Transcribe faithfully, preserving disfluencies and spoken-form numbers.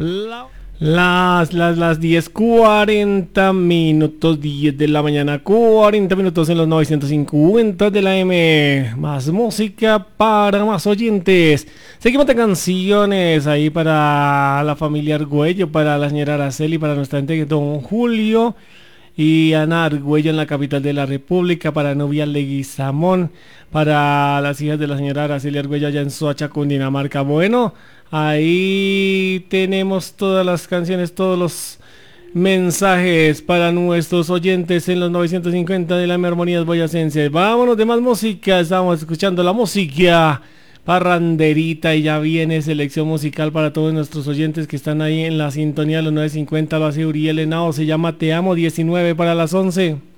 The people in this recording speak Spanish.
La- Las, las, las diez cuarenta minutos, diez de la mañana, cuarenta minutos en los novecientos cincuenta de la M. Más música para más oyentes. Seguimos de canciones ahí para la familia Argüello, para la señora Araceli, para nuestra gente don Julio y Ana Argüello en la capital de la República, para Novia Leguizamón, para las hijas de la señora Araceli Argüello allá en Soacha, Cundinamarca. Bueno, ahí tenemos todas las canciones, todos los mensajes para nuestros oyentes en los novecientos cincuenta de la Armonías Boyacense. Vámonos de más música, estamos escuchando la música parranderita y ya viene selección musical para todos nuestros oyentes que están ahí en la sintonía de los novecientos cincuenta. Lo hace Uriel Henao, se llama Te Amo, diecinueve para las once.